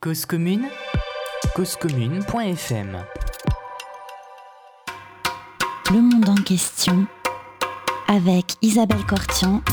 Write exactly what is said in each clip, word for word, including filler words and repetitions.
Cause commune, cause commune point f m. Le monde en question avec Isabelle Cortian.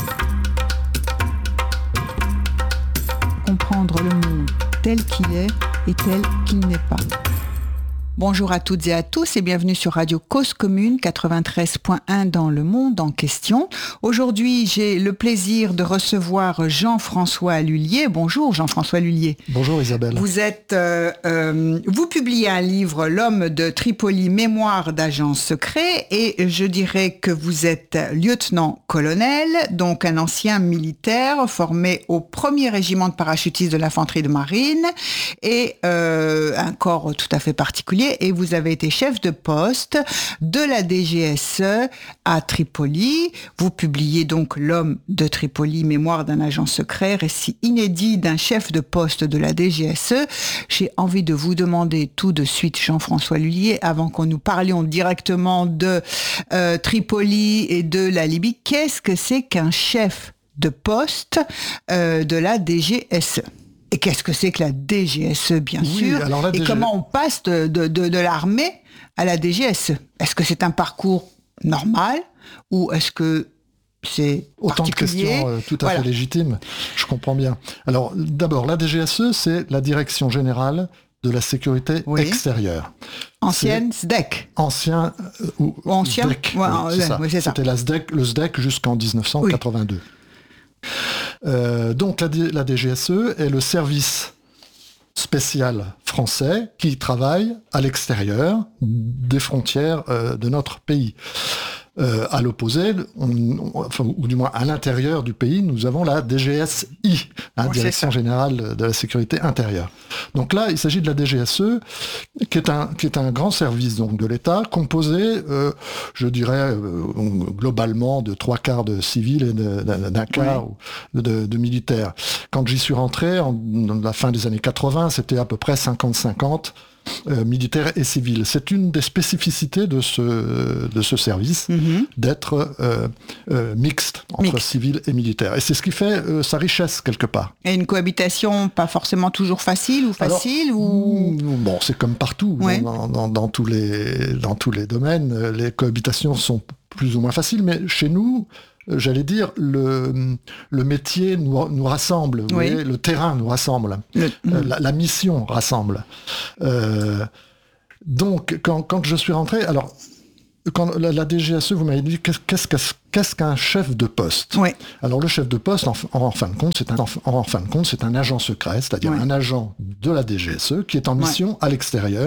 Comprendre le monde tel qu'il est et tel qu'il n'est pas. Bonjour à toutes et à tous et bienvenue sur Radio Cause Commune quatre-vingt-treize point un dans le monde en question. Aujourd'hui, j'ai le plaisir de recevoir Jean-François Lullier. Bonjour Jean-François Lullier. Bonjour Isabelle. Vous êtes, euh, euh, vous publiez un livre, L'homme de Tripoli, mémoire d'agent secret, et je dirais que vous êtes lieutenant-colonel, donc un ancien militaire formé au premier régiment de parachutistes de l'infanterie de marine et euh, un corps tout à fait particulier. Et vous avez été chef de poste de la D G S E à Tripoli. Vous publiez donc L'homme de Tripoli, mémoire d'un agent secret, récit inédit d'un chef de poste de la D G S E. J'ai envie de vous demander tout de suite, Jean-François Lullier, avant qu'on nous parlions directement de euh, Tripoli et de la Libye, qu'est-ce que c'est qu'un chef de poste euh, de la D G S E ? Et qu'est-ce que c'est que la D G S E, bien oui, sûr, alors la et D G... comment on passe de, de, de, de l'armée à la D G S E? Est-ce que c'est un parcours normal ou est-ce que c'est Autant de questions euh, tout à voilà. fait légitimes, je comprends bien. Alors d'abord, la D G S E, c'est la Direction Générale de la Sécurité oui. Extérieure. Ancienne S D E C. Ancien euh, ou Ancien S D E C, ouais, oui, c'est, ça. Oui, c'est ça. C'était la S D E C, le S D E C jusqu'en dix-neuf cent quatre-vingt-deux. Oui. Euh, donc la, D- la D G S E est le service spécial français qui travaille à l'extérieur des frontières euh, de notre pays. Euh, à l'opposé, on, on, enfin, ou du moins à l'intérieur du pays, nous avons la D G S I, hein, oui, Direction Générale de la Sécurité Intérieure. Donc là, il s'agit de la D G S E, qui est un, qui est un grand service donc, de l'État, composé, euh, je dirais, euh, globalement de trois quarts de civils et de, d'un, d'un quart oui. de, de militaires. Quand j'y suis rentré, en, en la fin des années quatre-vingts, c'était à peu près cinquante cinquante. Euh, militaires et civils. C'est une des spécificités de ce, de ce service, mm-hmm. d'être euh, euh, mixte entre Mixte. civils et militaires. Et c'est ce qui fait euh, sa richesse, quelque part. Et une cohabitation pas forcément toujours facile ou facile Alors, ou... Bon, c'est comme partout, ouais. dans, dans, dans, tous les, dans tous les domaines. Les cohabitations sont plus ou moins faciles, mais chez nous, j'allais dire, le, le métier nous, nous rassemble, vous oui. voyez, le terrain nous rassemble, le... euh, la, la mission rassemble. Euh, donc, quand, quand je suis rentré, alors, quand la, la D G S E, vous m'avez dit, qu'est-ce, qu'est-ce, qu'est-ce qu'un chef de poste ? Oui. Alors, le chef de poste, en, en, fin de compte, c'est un, en, en fin de compte, c'est un agent secret, c'est-à-dire oui. un agent de la D G S E qui est en mission oui. à l'extérieur,